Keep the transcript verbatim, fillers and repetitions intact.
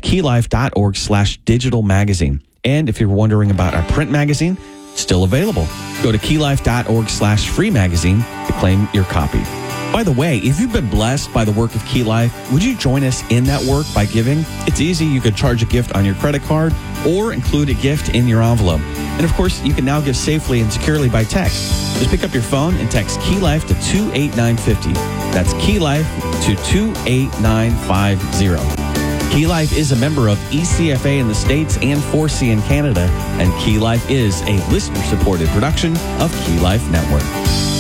at keylife.org slash digital magazine. And if you're wondering about our print magazine, it's still available. Go to keylife.org slash free magazine to claim your copy. By the way, if you've been blessed by the work of Key Life, would you join us in that work by giving? It's easy. You could charge a gift on your credit card or include a gift in your envelope. And of course, you can now give safely and securely by text. Just pick up your phone and text Key Life to two eight nine five zero. That's Key Life to two eight nine five zero. Key Life is a member of E C F A in the States and four C in Canada, and Key Life is a listener-supported production of Key Life Network.